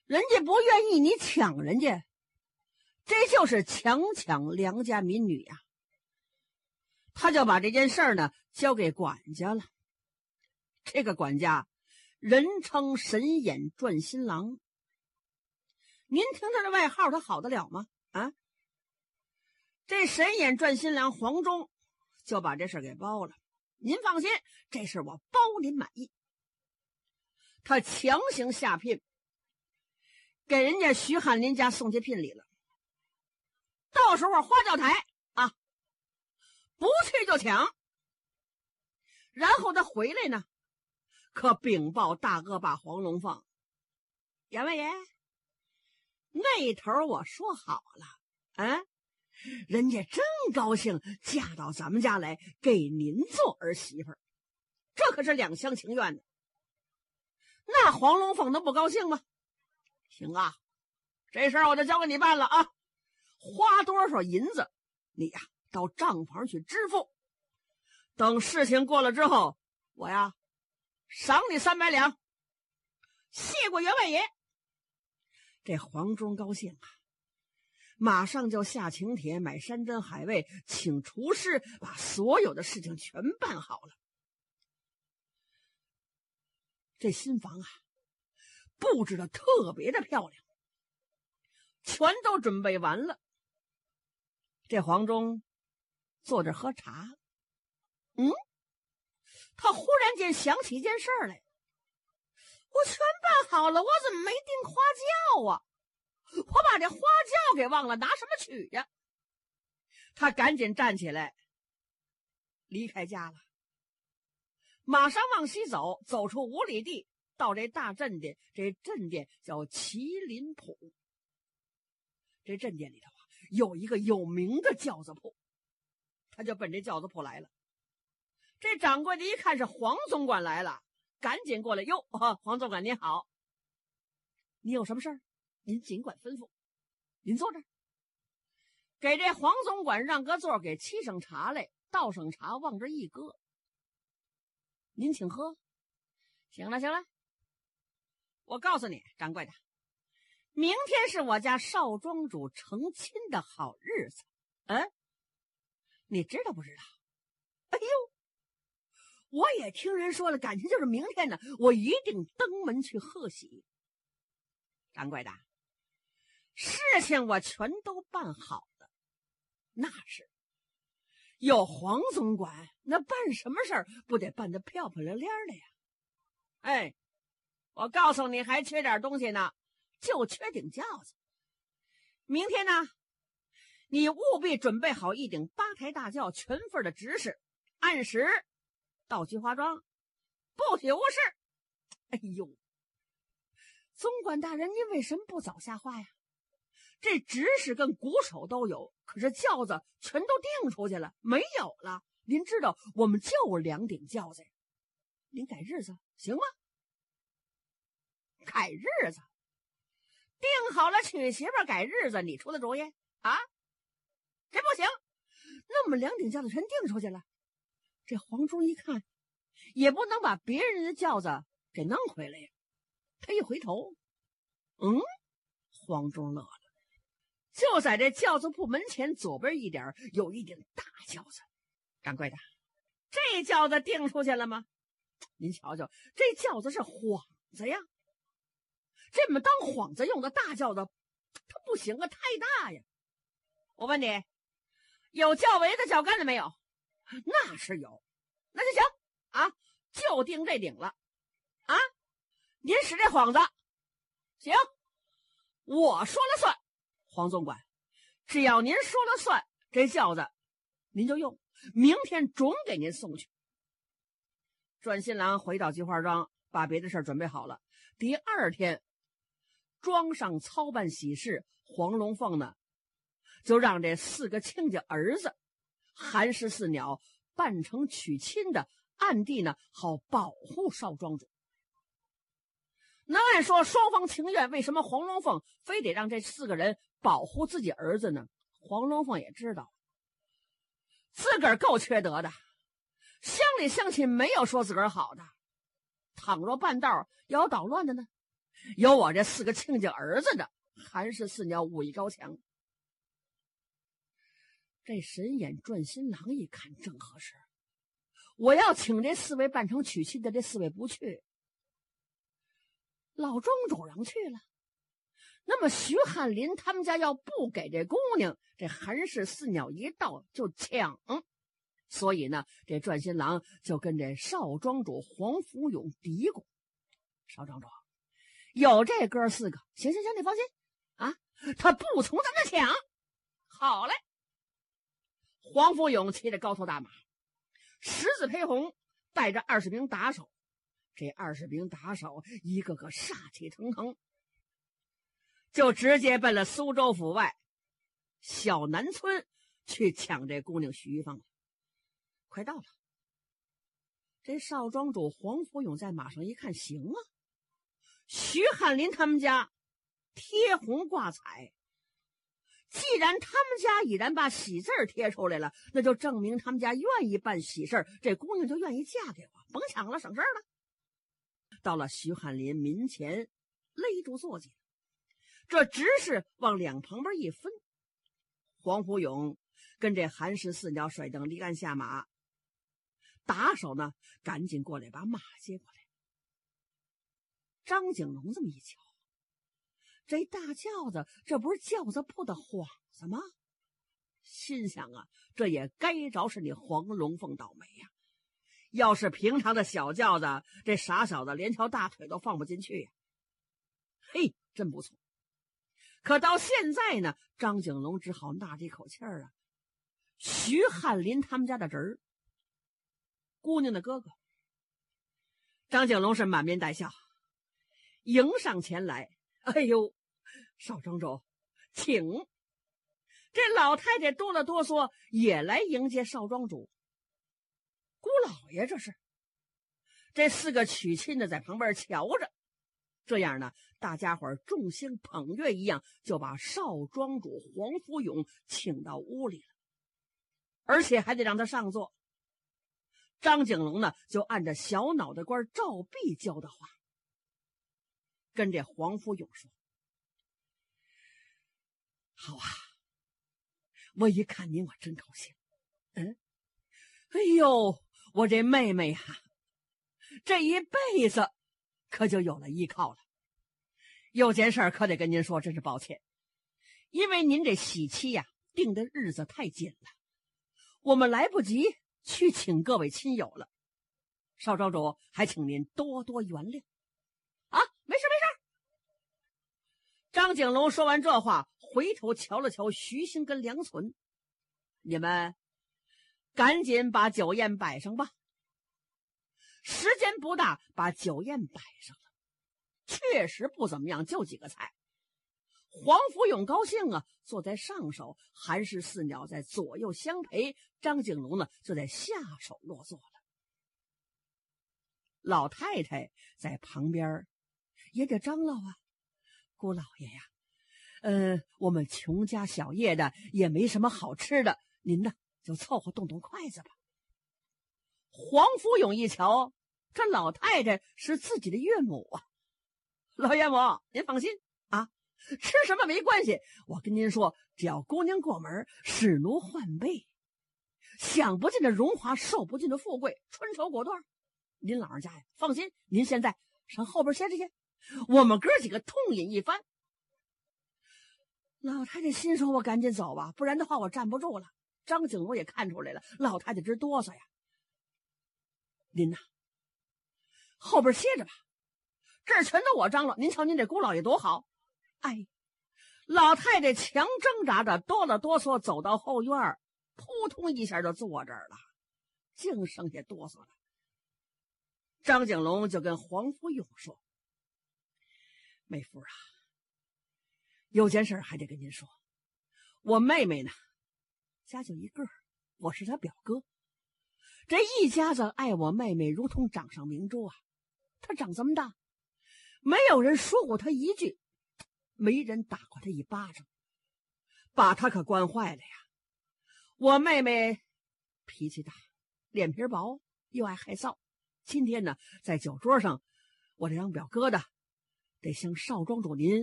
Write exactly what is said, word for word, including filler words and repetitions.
人家不愿意你抢人家，这就是强抢良家民女呀。他就把这件事儿呢交给管家了。这个管家人称神眼转新郎。您听他的外号，他好得了吗？啊，这神眼转新郎黄忠就把这事给包了。您放心，这事我包您满意。他强行下聘，给人家徐翰林家送去聘礼了。到时候花轿台啊，不去就抢。然后他回来呢，可禀报大恶霸黄龙凤：阎王爷，那头我说好了，啊，人家真高兴嫁到咱们家来，给您做儿媳妇儿，这可是两厢情愿的。那黄龙凤能不高兴吗？行啊，这事儿我就交给你办了啊！花多少银子，你呀到账房去支付。等事情过了之后，我呀赏你三百两。谢过员外爷。这黄忠高兴啊，马上就下请帖买山珍海味，请厨师，把所有的事情全办好了。这新房啊布置的特别的漂亮，全都准备完了。这黄忠坐着喝茶，嗯，他忽然间想起一件事来，我全办好了，我怎么没订花轿啊？我把这花轿给忘了，拿什么取呀？他赶紧站起来离开家了，马上往西走，走出五里地，到这大镇店。这镇店叫麒麟铺。这镇店里头啊有一个有名的轿子铺，他就奔这轿子铺来了。这掌柜的一看是黄总管来了，赶紧过来：哟，黄总管您好，你有什么事儿？您尽管吩咐，您坐这儿。给这黄总管让个座，给沏上茶来，倒上茶往这一搁。您请喝。行了行了，我告诉你，掌柜的，明天是我家少庄主成亲的好日子，嗯，你知道不知道？哎呦，我也听人说了，感情就是明天呢，我一定登门去贺喜。掌柜的，事情我全都办好了，那是有黄总管，那办什么事儿不得办得漂漂亮亮的呀？哎，我告诉你，还缺点东西呢，就缺顶轿子。明天呢，你务必准备好一顶八抬大轿，全份的执事，按时到菊花庄，不许无事。哎呦，总管大人，您为什么不早下话呀？这执事跟鼓手都有，可是轿子全都订出去了，没有了。您知道我们就两顶轿子，您改日子行吗？改日子？定好了娶媳妇改日子，你出的主意啊？这不行，那么两顶轿子全订出去了。这黄忠一看，也不能把别人的轿子给弄回来呀。他一回头，嗯，黄忠乐了。就在这轿子铺门前左边一点有一顶大轿子。掌柜的，这轿子订出去了吗？您瞧瞧，这轿子是幌子呀，这么当幌子用的大轿子，它不行啊，太大呀。我问你，有轿围子轿杆子没有？那是有。那就行啊，就订这顶了啊。您使这幌子行，我说了算。黄总管，只要您说了算，这轿子您就用，明天准给您送去。转新郎回到菊花庄，把别的事准备好了。第二天庄上操办喜事，黄龙凤呢就让这四个亲家儿子韩氏四鸟扮成娶亲的，暗地呢好保护少庄主。那按说双方情愿，为什么黄龙凤非得让这四个人保护自己儿子呢？黄龙凤也知道自个儿够缺德的，乡里乡亲没有说自个儿好的，倘若半道要捣乱的呢， 有我这四个亲家儿子的韩氏四鸟武艺高强。这神眼转心郎一看正合适，我要请这四位扮成娶亲的，这四位不去，老庄主让去了，那么徐翰林他们家要不给这姑娘，这韩氏四鸟一到就抢。所以呢，这转心郎就跟这少庄主黄福勇嘀咕：少庄主，有这哥四个，行行行，你放心啊，他不从咱们抢。好嘞。黄福勇骑着高头大马，十字陪红，带着二十名打手。这二十名打手一个个杀气腾腾，就直接奔了苏州府外小南村去抢这姑娘徐玉凤了。快到了，这少庄主黄福勇在马上一看，行啊，徐翰林他们家贴红挂彩，既然他们家已然把喜字贴出来了，那就证明他们家愿意办喜事，这姑娘就愿意嫁给我，甭抢了，省事了。到了徐翰林民前，勒住坐骑，这执事往两旁边一分，黄福勇跟这韩氏四鸟甩灯离鞍下马，打手呢赶紧过来把马接过来。张景龙这么一瞧，这大轿子这不是轿子铺的幌子吗？心想啊，这也该着是你黄龙凤倒霉呀、啊！要是平常的小轿子，这傻小子连条大腿都放不进去呀、啊！嘿，真不错。可到现在呢，张景龙只好纳这口气儿啊。徐翰林他们家的侄儿，姑娘的哥哥。张景龙是满面带笑，迎上前来。哎呦，少庄主，请。这老太太哆了哆嗦，也来迎接少庄主。姑老爷这是。这四个娶亲的在旁边瞧着，这样呢，大家伙众星捧月一样，就把少庄主黄福勇请到屋里了，而且还得让他上座。张景龙呢，就按着小脑袋瓜赵弼教的话，跟这黄福勇说：好啊，我一看您我真高兴。嗯，哎呦，我这妹妹呀、啊，这一辈子可就有了依靠了。有件事可得跟您说，真是抱歉，因为您这喜期呀、啊、定的日子太紧了，我们来不及去请各位亲友了。少庄主还请您多多原谅啊！没事没事。张景龙说完这话，回头瞧了瞧徐兴跟梁存，你们赶紧把酒宴摆上吧。时间不大，把酒宴摆上了，确实不怎么样，就几个菜。黄福勇高兴啊，坐在上手，韩氏四鸟在左右相陪，张景龙呢就在下手落座了。老太太在旁边也得张罗啊，姑老爷呀，呃，我们穷家小业的也没什么好吃的，您呢就凑合动动筷子吧。黄福勇一瞧，这老太太是自己的岳母啊，老岳母您放心啊，吃什么没关系，我跟您说，只要姑娘过门，使奴换辈，享不尽的荣华，受不尽的富贵，春绸果缎。您老人家呀，放心，您现在上后边歇着去，我们哥几个痛饮一番。老太太心说，我赶紧走吧，不然的话我站不住了。张景龙也看出来了，老太太直哆嗦呀。您呐，后边歇着吧，这儿全都我张罗，您瞧您这姑老爷多好。哎，老太太强挣扎着哆了哆嗦走到后院，扑通一下就坐这儿了，净剩下哆嗦了。张景龙就跟黄福勇说：妹夫啊，有件事还得跟您说，我妹妹呢家就一个，我是她表哥，这一家子爱我妹妹如同掌上明珠啊。她长这么大，没有人说过她一句，没人打过她一巴掌，把她可惯坏了呀。我妹妹脾气大，脸皮薄，又爱害臊。今天呢，在酒桌上，我这让表哥的得向少庄主您